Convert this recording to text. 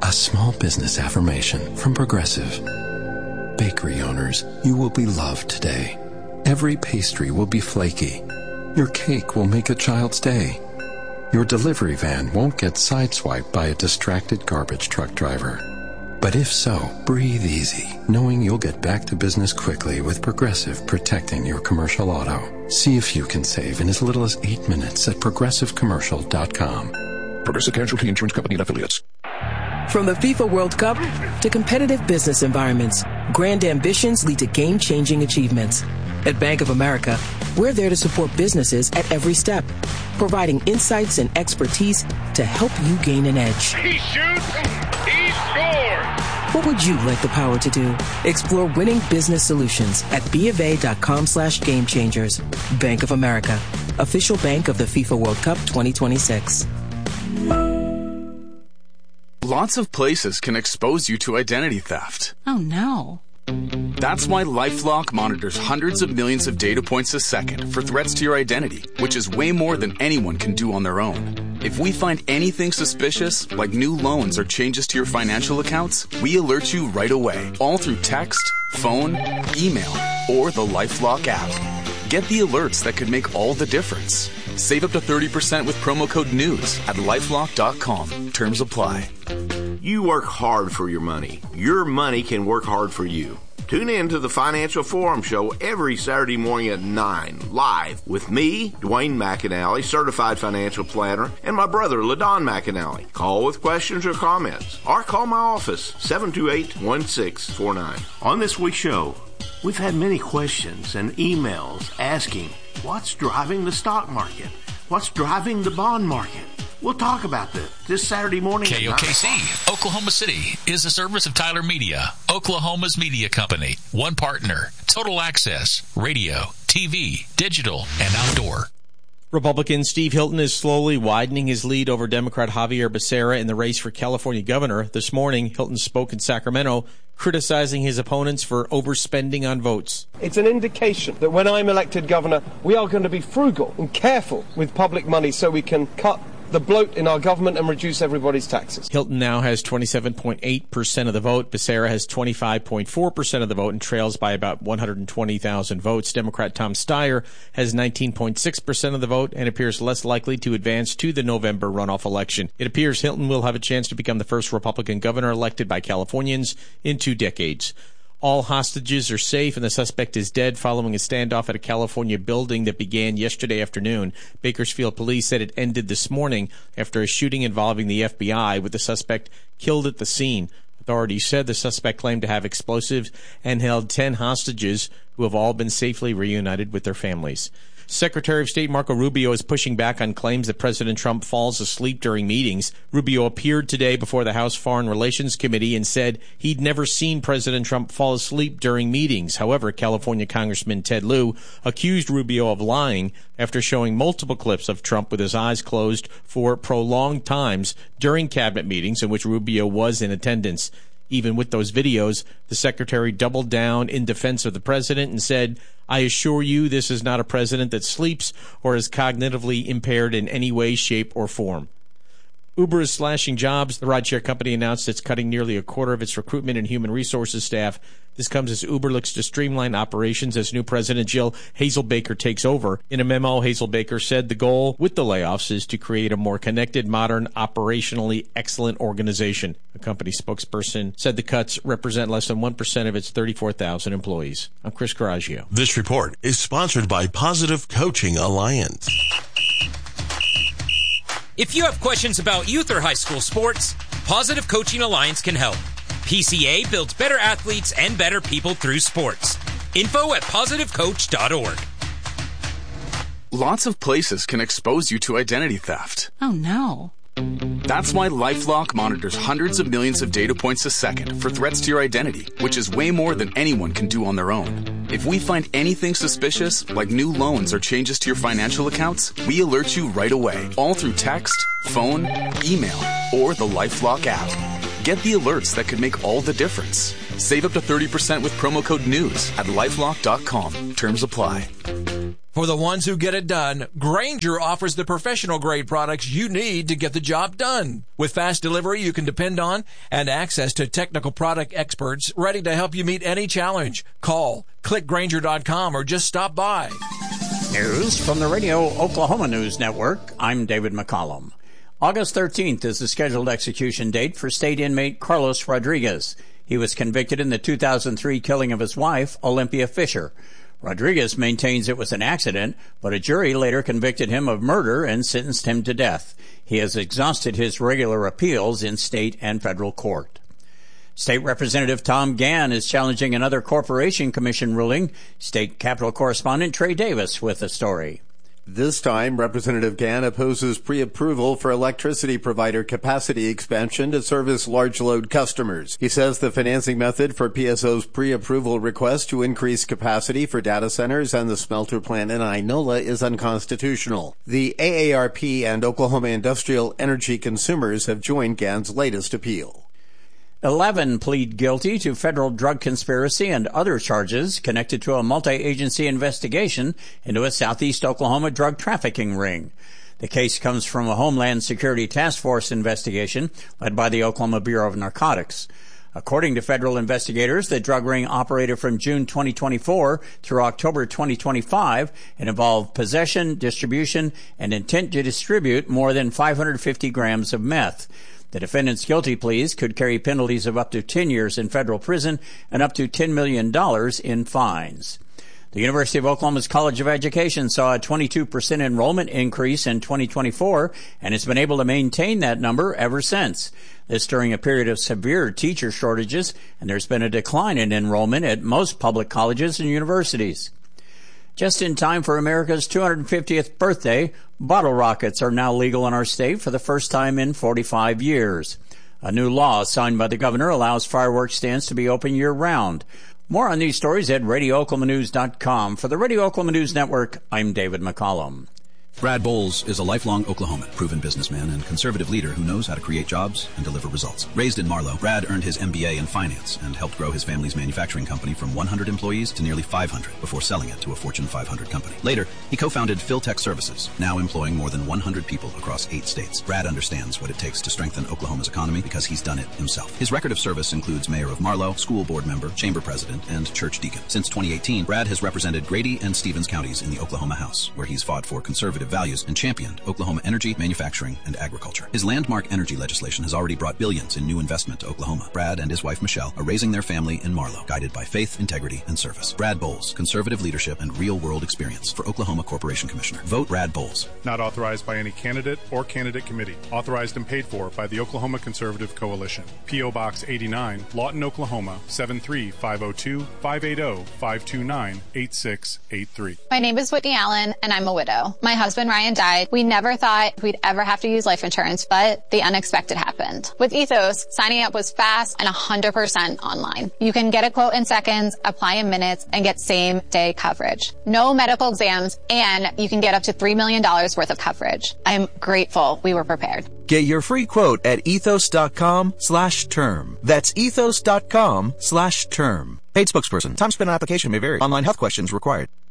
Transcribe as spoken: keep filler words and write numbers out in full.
A small business affirmation from Progressive. Bakery owners, you will be loved today. Every pastry will be flaky. Your cake will make a child's day. Your delivery van won't get sideswiped by a distracted garbage truck driver. But if so, breathe easy, knowing you'll get back to business quickly with Progressive protecting your commercial auto. See if you can save in as little as eight minutes at progressive commercial dot com. Progressive Casualty Insurance Company and Affiliates. From the FIFA World Cup to competitive business environments, grand ambitions lead to game-changing achievements. At Bank of America, we're there to support businesses at every step, providing insights and expertise to help you gain an edge. He shoots, he scores! What would you like the power to do? Explore winning business solutions at BofA.com slash game changers. Bank of America, official bank of the FIFA World Cup twenty twenty-six. Lots of places can expose you to identity theft. Oh, no. That's why LifeLock monitors hundreds of millions of data points a second for threats to your identity, which is way more than anyone can do on their own. If we find anything suspicious, like new loans or changes to your financial accounts, we alert you right away, all through text, phone, email, or the LifeLock app. Get the alerts that could make all the difference. Save up to thirty percent with promo code NEWS at lifelock dot com. Terms apply. You work hard for your money. Your money can work hard for you. Tune in to the Financial Forum Show every Saturday morning at nine, live with me, Dwayne McAnally, certified financial planner, and my brother, LaDon McAnally. Call with questions or comments, or call my office, seven two eight, one six four nine. On this week's show, we've had many questions and emails asking, what's driving the stock market? What's driving the bond market? We'll talk about that this Saturday morning. K O K C, Oklahoma City, is a service of Tyler Media, Oklahoma's media company. One partner, total access, radio, T V, digital, and outdoor. Republican Steve Hilton is slowly widening his lead over Democrat Javier Becerra in the race for California governor. This morning, Hilton spoke in Sacramento, criticizing his opponents for overspending on votes. It's an indication that when I'm elected governor, we are going to be frugal and careful with public money so we can cut the bloat in our government and reduce everybody's taxes. Hilton now has twenty-seven point eight percent of the vote. Becerra has twenty-five point four percent of the vote and trails by about one hundred twenty thousand votes. Democrat Tom Steyer has nineteen point six percent of the vote and appears less likely to advance to the November runoff election. It appears Hilton will have a chance to become the first Republican governor elected by Californians in two decades. All hostages are safe, and the suspect is dead following a standoff at a California building that began yesterday afternoon. Bakersfield police said it ended this morning after a shooting involving the F B I, with the suspect killed at the scene. Authorities said the suspect claimed to have explosives and held ten hostages who have all been safely reunited with their families. Secretary of State Marco Rubio is pushing back on claims that President Trump falls asleep during meetings. Rubio appeared today before the House Foreign Relations Committee and said he'd never seen President Trump fall asleep during meetings. However, California Congressman Ted Lieu accused Rubio of lying after showing multiple clips of Trump with his eyes closed for prolonged times during cabinet meetings in which Rubio was in attendance. Even with those videos, the secretary doubled down in defense of the president and said, "I assure you this is not a president that sleeps or is cognitively impaired in any way, shape, or form." Uber is slashing jobs. The rideshare company announced it's cutting nearly a quarter of its recruitment and human resources staff. This comes as Uber looks to streamline operations as new president Jill Hazelbaker takes over. In a memo, Hazelbaker said the goal with the layoffs is to create a more connected, modern, operationally excellent organization. A company spokesperson said the cuts represent less than one percent of its thirty-four thousand employees. I'm Chris Coraggio. This report is sponsored by Positive Coaching Alliance. If you have questions about youth or high school sports, Positive Coaching Alliance can help. P C A builds better athletes and better people through sports. Info at positive coach dot org. Lots of places can expose you to identity theft. Oh, no. That's why LifeLock monitors hundreds of millions of data points a second for threats to your identity, which is way more than anyone can do on their own. If we find anything suspicious, like new loans or changes to your financial accounts, we alert you right away, all through text, phone, email, or the LifeLock app. Get the alerts that could make all the difference. Save up to thirty percent with promo code NEWS at lifelock dot com. Terms apply. For the ones who get it done, Grainger offers the professional-grade products you need to get the job done. With fast delivery you can depend on and access to technical product experts ready to help you meet any challenge. Call, click Grainger dot com, or just stop by. News from the Radio Oklahoma News Network. I'm David McCollum. August thirteenth is the scheduled execution date for state inmate Carlos Rodriguez. He was convicted in the two thousand three killing of his wife, Olympia Fisher. Rodriguez maintains it was an accident, but a jury later convicted him of murder and sentenced him to death. He has exhausted his regular appeals in state and federal court. State Representative Tom Gann is challenging another Corporation Commission ruling. State Capitol correspondent Trey Davis with the story. This time, Representative Gann opposes pre-approval for electricity provider capacity expansion to service large load customers. He says the financing method for P S O's pre-approval request to increase capacity for data centers and the smelter plant in Inola is unconstitutional. The A A R P and Oklahoma Industrial Energy Consumers have joined Gann's latest appeal. Eleven plead guilty to federal drug conspiracy and other charges connected to a multi-agency investigation into a southeast Oklahoma drug trafficking ring. The case comes from a Homeland Security Task Force investigation led by the Oklahoma Bureau of Narcotics. According to federal investigators, the drug ring operated from June twenty twenty-four through October twenty twenty-five and involved possession, distribution, and intent to distribute more than five hundred fifty grams of meth. The defendant's guilty pleas could carry penalties of up to ten years in federal prison and up to ten million dollars in fines. The University of Oklahoma's College of Education saw a twenty-two percent enrollment increase in twenty twenty-four and has been able to maintain that number ever since. This during a period of severe teacher shortages, and there's been a decline in enrollment at most public colleges and universities. Just in time for America's two hundred fiftieth birthday, bottle rockets are now legal in our state for the first time in forty-five years. A new law signed by the governor allows fireworks stands to be open year-round. More on these stories at radio oklahoma news dot com. For the Radio Oklahoma News Network, I'm David McCollum. Brad Bowles is a lifelong Oklahoman, proven businessman and conservative leader who knows how to create jobs and deliver results. Raised in Marlow, Brad earned his M B A in finance and helped grow his family's manufacturing company from one hundred employees to nearly five hundred before selling it to a Fortune five hundred company. Later, he co-founded Philtech Services, now employing more than one hundred people across eight states. Brad understands what it takes to strengthen Oklahoma's economy because he's done it himself. His record of service includes mayor of Marlow, school board member, chamber president, and church deacon. Since twenty eighteen, Brad has represented Grady and Stevens counties in the Oklahoma House, where he's fought for conservative values and championed Oklahoma energy, manufacturing, and agriculture. His landmark energy legislation has already brought billions in new investment to Oklahoma. Brad and his wife Michelle are raising their family in Marlow, guided by faith, integrity, and service. Brad Bowles, conservative leadership and real-world experience for Oklahoma Corporation Commissioner. Vote Brad Bowles. Not authorized by any candidate or candidate committee. Authorized and paid for by the Oklahoma Conservative Coalition. P O Box eighty-nine, Lawton, Oklahoma, seven three five oh two, five eight zero, five two nine, eight six eight three. My name is Whitney Allen, and I'm a widow. My husband Ryan died. We never thought we'd ever have to use life insurance, but the unexpected happened. With Ethos, signing up was fast and one hundred percent online. You can get a quote in seconds, apply in minutes, and get same-day coverage. No medical exams, and you can get up to three million dollars worth of coverage. I'm grateful we were prepared. Get your free quote at ethos.com slash term. That's ethos.com slash term. Paid spokesperson. Time spent on application may vary. Online health questions required.